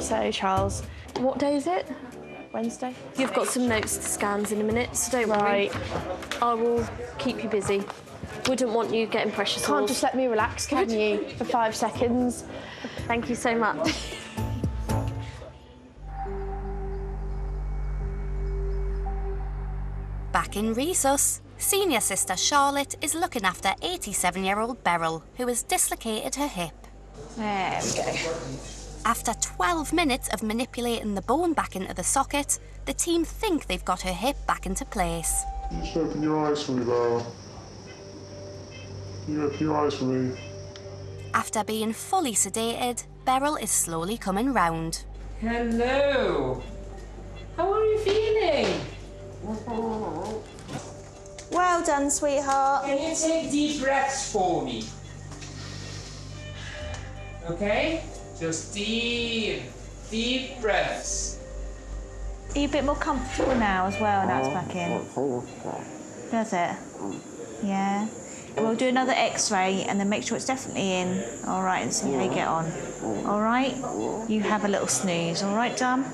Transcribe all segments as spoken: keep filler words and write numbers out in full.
So, Charles, what day is it? Wednesday? You've got some notes to scan in a minute, so don't worry. Right. I will keep you busy. Wouldn't want you getting pressure sores. Can't just let me relax, can you, for five seconds? Thank you so much. Back in Resus, senior sister Charlotte is looking after eighty-seven-year-old Beryl, who has dislocated her hip. There we go. After twelve minutes of manipulating the bone back into the socket, the team think they've got her hip back into place. Just open your eyes for me, Beryl. You open your eyes for me. After being fully sedated, Beryl is slowly coming round. Hello. How are you feeling? Well done, sweetheart. Can you take deep breaths for me? Okay? Just deep, deep breaths. Are you a bit more comfortable now as well, now it's back in? Does it? Yeah. We'll do another x-ray and then make sure it's definitely in, all right, and see how you get on. All right? You have a little snooze, all right, Dum?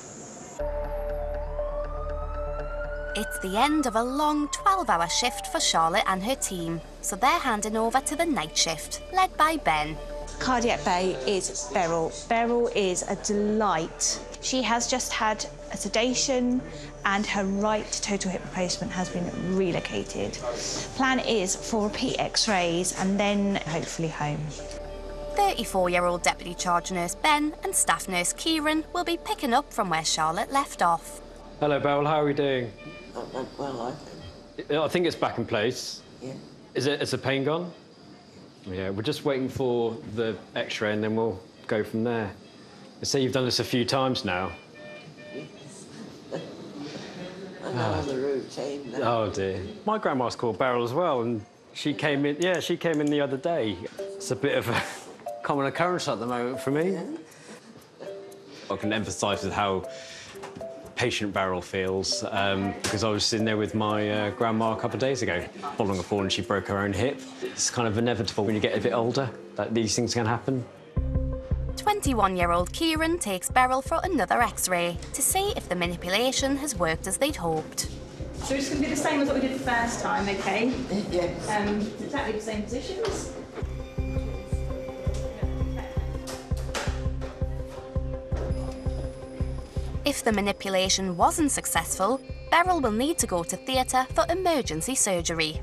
It's the end of a long twelve-hour shift for Charlotte and her team, so they're handing over to the night shift, led by Ben. Cardiac Bay is Beryl. Beryl is a delight. She has just had a sedation and her right total hip replacement has been relocated. Plan is for repeat x-rays and then hopefully home. thirty-four-year-old Deputy Charge Nurse Ben and Staff Nurse Kieran will be picking up from where Charlotte left off. Hello, Beryl, how are we doing? Not that well, I think. I think it's back in place. Yeah. Is it? Is the pain gone? Yeah, we're just waiting for the x-ray and then we'll go from there. They say you've done this a few times now. Yes. I know the routine now. Oh, dear. My grandma's called Beryl as well, and she came in, yeah, she came in the other day. It's a bit of a common occurrence at the moment for me. I can empathise with how patient Beryl feels, um, because I was sitting there with my uh, grandma a couple of days ago. Following a fall and she broke her own hip. It's kind of inevitable when you get a bit older that these things can happen. twenty-one-year-old Kieran takes Beryl for another x-ray to see if the manipulation has worked as they'd hoped. So it's going to be the same as what we did the first time, OK? Yes. Um, exactly the same positions. If the manipulation wasn't successful, Beryl will need to go to theatre for emergency surgery.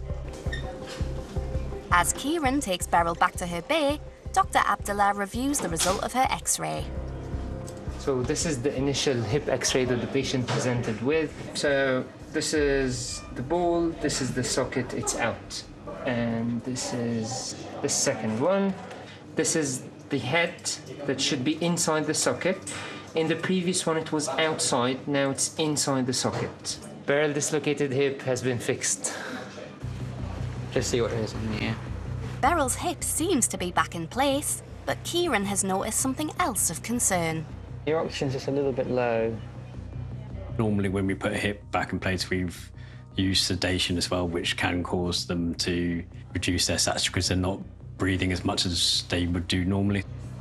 As Kieran takes Beryl back to her bay, Doctor Abdullah reviews the result of her x-ray. So this is the initial hip x-ray that the patient presented with. So this is the ball, this is the socket, it's out. And this is the second one. This is the head that should be inside the socket. In the previous one, it was outside, now it's inside the socket. Beryl dislocated hip has been fixed. Just see what it is in here. Beryl's hip seems to be back in place, but Kieran has noticed something else of concern. Your oxygen's just a little bit low. Normally when we put a hip back in place, we've used sedation as well, which can cause them to reduce their saturation because they're not breathing as much as they would do normally.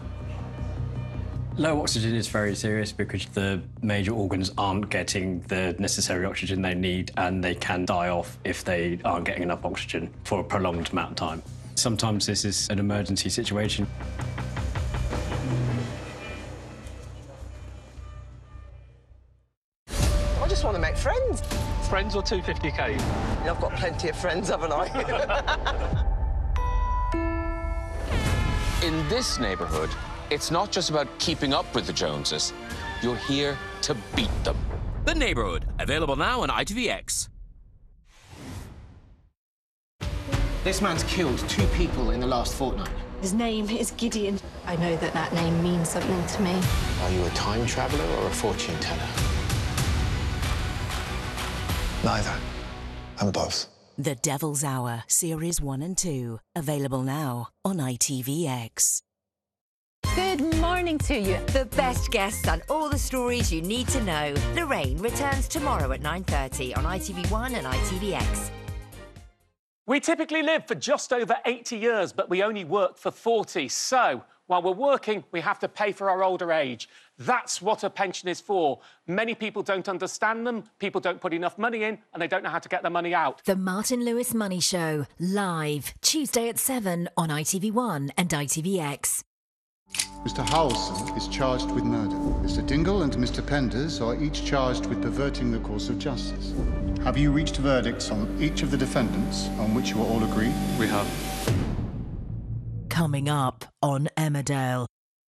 Low oxygen is very serious because the major organs aren't getting the necessary oxygen they need and they can die off if they aren't getting enough oxygen for a prolonged amount of time. Sometimes this is an emergency situation. I just want to make friends. Friends or two fifty K? I've got plenty of friends, haven't I? In this neighbourhood, it's not just about keeping up with the Joneses. You're here to beat them. The Neighbourhood, available now on I T V X. This man's killed two people in the last fortnight. His name is Gideon. I know that that name means something to me. Are you a time traveller or a fortune teller? Neither. I'm both. The Devil's Hour, Series one and two. Available now on I T V X. Good morning to you. The best guests and all the stories you need to know. Lorraine returns tomorrow at nine thirty on I T V one and I T V X. We typically live for just over eighty years, but we only work for forty. So, While we're working, we have to pay for our older age. That's what a pension is for. Many people don't understand them, people don't put enough money in, and they don't know how to get their money out. The Martin Lewis Money Show, live, Tuesday at seven on I T V one and I T V X. Mister Howelson is charged with murder. Mister Dingle and Mister Penders are each charged with perverting the course of justice. Have you reached verdicts on each of the defendants on which you are all agreed? We have. Coming up on Emmerdale.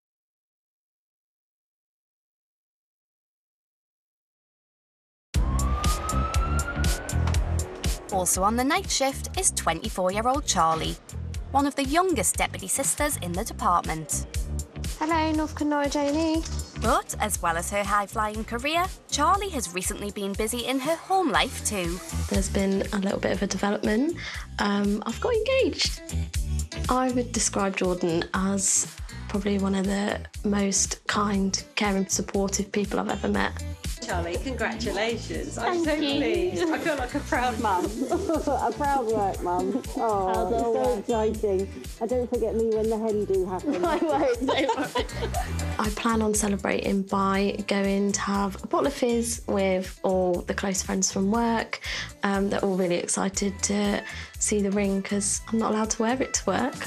Also on the night shift is twenty-four-year-old Charlie, one of the youngest deputy sisters in the department. Hello, North Norwich A and E. But, as well as her high-flying career, Charlie has recently been busy in her home life too. There's been a little bit of a development. Um, I've got engaged. I would describe Jordan as probably one of the most kind, caring, supportive people I've ever met. Charlie, congratulations. I'm Thank so you. pleased. I feel like a proud mum. A proud work, Mum. Oh, it's so exciting. And don't forget me when the hen do happen. I won't, don't worry. I plan on celebrating by going to have a bottle of fizz with all the close friends from work. Um, they're all really excited to see the ring because I'm not allowed to wear it to work.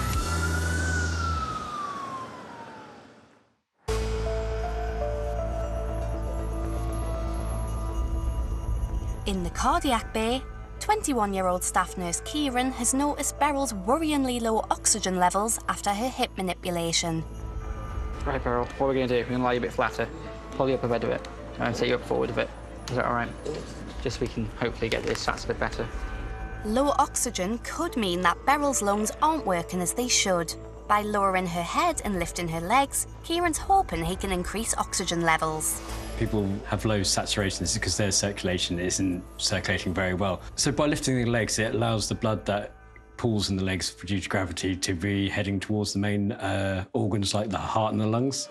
In the cardiac bay, twenty-one-year-old staff nurse Kieran has noticed Beryl's worryingly low oxygen levels after her hip manipulation. Right, Beryl, what we're going to do, we're going to lie you a bit flatter, pull you up a bit of it, and take you up forward a bit. Is that all right? Just so we can hopefully get this stats a bit better. Low oxygen could mean that Beryl's lungs aren't working as they should. By lowering her head and lifting her legs, Kieran's hoping he can increase oxygen levels. People have low saturations because their circulation isn't circulating very well. So by lifting the legs, it allows the blood that pools in the legs due to gravity to be heading towards the main uh, organs like the heart and the lungs.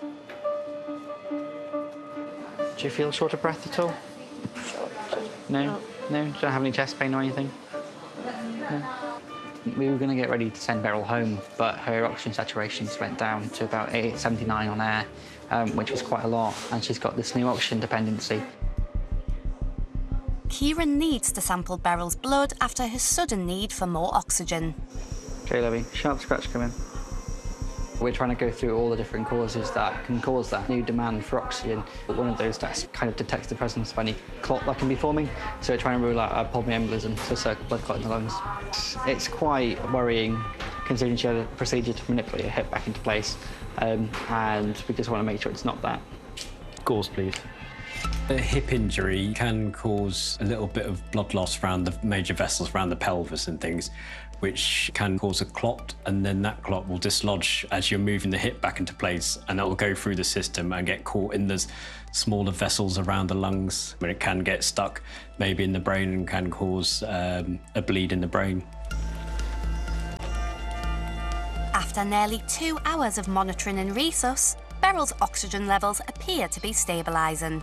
Do you feel short of breath at all? No? No? Don't have any chest pain or anything? No? We were going to get ready to send Beryl home, but her oxygen saturations went down to about seventy-nine on air, um, which was quite a lot, and she's got this new oxygen dependency. Kieran needs to sample Beryl's blood after her sudden need for more oxygen. Okay, Lovey, sharp scratch coming. We're trying to go through all the different causes that can cause that new demand for oxygen. But one of those that kind of detects the presence of any clot that can be forming. So we're trying to rule out a pulmonary embolism, so circular blood clot in the lungs. It's quite worrying considering she had a procedure to manipulate her hip back into place. Um, and we just want to make sure it's not that. Gauze, please. A hip injury can cause a little bit of blood loss around the major vessels around the pelvis and things, which can cause a clot, and then that clot will dislodge as you're moving the hip back into place, and that will go through the system and get caught in the smaller vessels around the lungs, when it can get stuck maybe in the brain and can cause um, a bleed in the brain. After nearly two hours of monitoring and resus, Beryl's oxygen levels appear to be stabilising.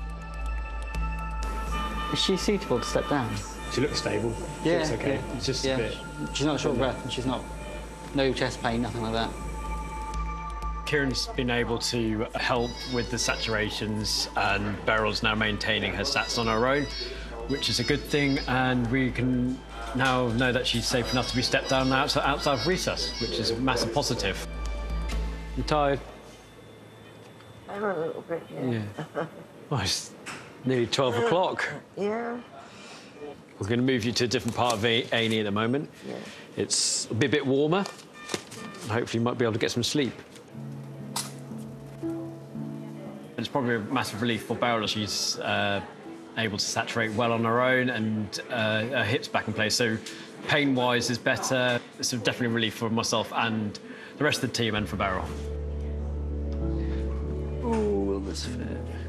Is she suitable to step down? She looks stable. Yeah, She looks okay. yeah, It's just yeah. a bit... She's not short of breath, and she's not... no chest pain, nothing like that. Kieran's been able to help with the saturations, and Beryl's now maintaining her stats on her own, which is a good thing, and we can now know that she's safe enough to be stepped down outside, outside of recess, which is a massive positive. You tired? I'm a little bit, yeah. Yeah. Well, it's nearly twelve o'clock. Yeah. We're going to move you to a different part of A and E at the moment. Yeah. It's a bit, bit warmer. Hopefully you might be able to get some sleep. It's probably a massive relief for Beryl. She's uh, able to saturate well on her own, and uh, her hips back in place. So pain-wise is better. It's definitely a relief for myself and the rest of the team, and for Beryl. Oh, will this fit?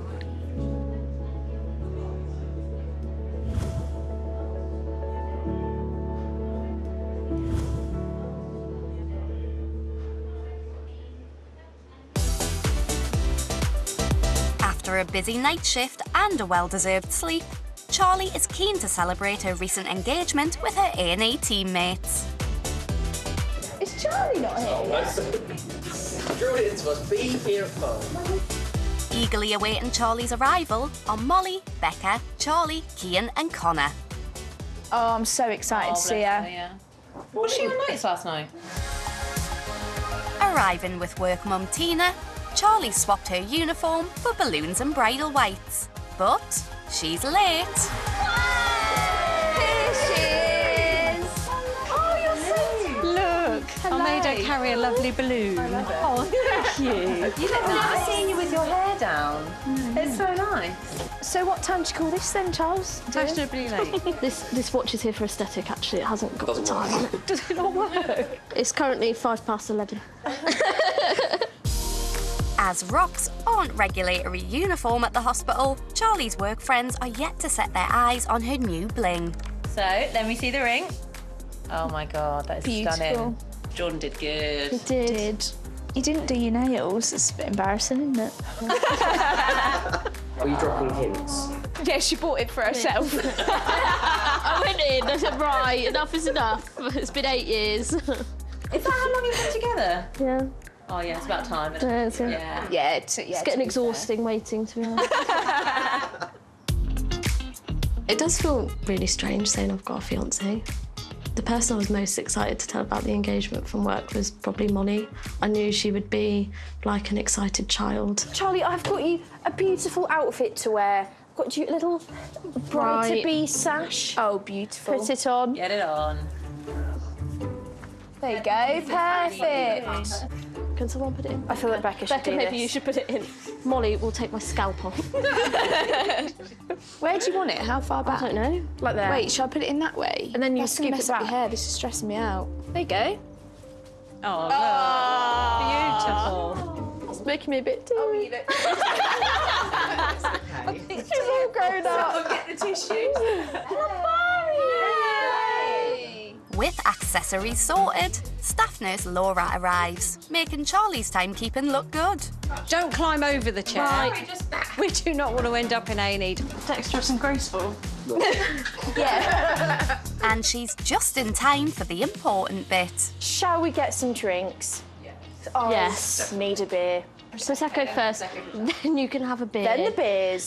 After a busy night shift and a well-deserved sleep, Charlie is keen to celebrate her recent engagement with her A and E teammates. Is Charlie not here? Brilliant must be beautiful. Eagerly awaiting Charlie's arrival are Molly, Becca, Charlie, Kian and Connor. Oh, I'm so excited Oh, to see bless her. her, yeah. Was she on nights last night? Arriving with work mum Tina, Charlie swapped her uniform for balloons and bridal whites. But she's late. Here she is! Oh, you're so Look, Hello. I made her carry a lovely balloon. I love it. Oh, thank you. You've never seen you with your hair down. It's so nice. So what time do you call this then, Charles? Fashionably late. This this watch is here for aesthetic. Actually, it hasn't got the time on it. Does it not work? It's currently five past eleven. As Rox aren't regulatory uniform at the hospital, Charlie's work friends are yet to set their eyes on her new bling. So, let me see the ring. Oh my God, that is Beautiful. stunning. Jordan did good. He did. You didn't do your nails. It's a bit embarrassing, isn't it? Are you dropping hints? Yeah, she bought it for herself. I went in. I said, right, enough is enough. It's been eight years. Is that how long you've been together? Yeah. Oh yeah, it's about time. Isn't Yeah, it? it's, yeah. Yeah. Yeah, it's, yeah, It's getting exhausting waiting, to be honest. It does feel really strange saying I've got a fiancé. The person I was most excited to tell about the engagement from work was probably Molly. I knew she would be like an excited child. Charlie, I've got you a beautiful outfit to wear. I've got you a little bride-to-be sash. Oh, beautiful. Put it on. Get it on. There you go, perfect. Can someone put it in? I feel like Becca should Becca, do maybe this. you should put it in. Molly will take my scalp off. Where do you want it? How far back? I don't know. Like there. Wait, shall I put it in that way? And then you That's scoop gonna it mess back. up Your hair. This is stressing me out. There you go. Oh, look. It's making me a bit teary. She's all grown up. Get the tissues. With accessories sorted, staff nurse Laura arrives, making Charlie's timekeeping look good. Don't climb over the chair. Right. We do not want to end up in A and E. Dexterous and graceful. Yeah. And she's just in time for the important bit. Shall we get some drinks? Oh, Yes. Need a beer. Prosecco first, then you can have a beer. Then the beers.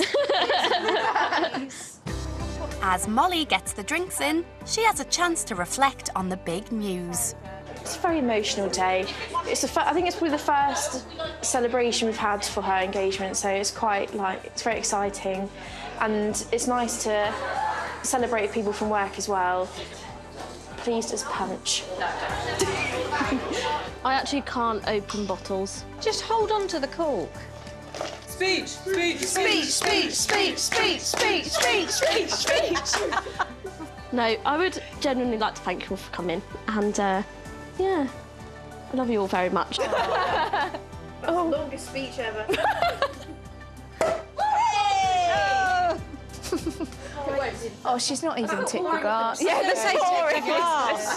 As Molly gets the drinks in, she has a chance to reflect on the big news. It's a very emotional day. It's the fir- I think it's probably the first celebration we've had for her engagement, so it's quite like it's very exciting, and it's nice to celebrate with people from work as well. Pleased as punch. I actually can't open bottles. Just hold on to the cork. Speech, speech, Speech, speech, speech, speech, speech, speech, speech, speech. No, I would genuinely like to thank you all for coming, and uh, yeah, I love you all very much. Oh. Longest speech ever. Oh, she's not even tipped the glass. Yeah, the say tip the glass.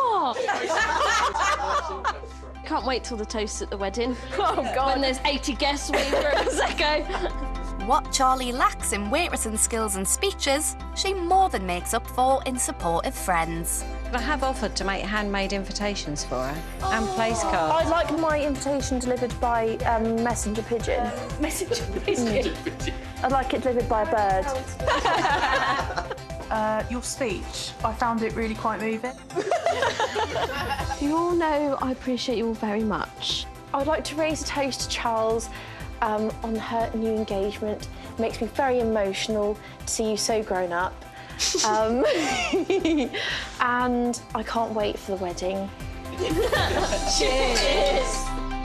What? Can't wait till the toast at the wedding. Oh, God. When there's eighty guests waiting for a Prosecco. What Charlie lacks in waitressing skills and speeches, she more than makes up for in supportive friends. I have offered to make handmade invitations for her and place cards. I'd like my invitation delivered by um, messenger pigeon. Messenger pigeon. I'd like it delivered by a bird. Uh, your speech, I found it really quite moving. You all know I appreciate you all very much. I would like to raise a toast to Charles um, on her new engagement. It makes me very emotional to see you so grown up. Um, and I can't wait for the wedding. Cheers.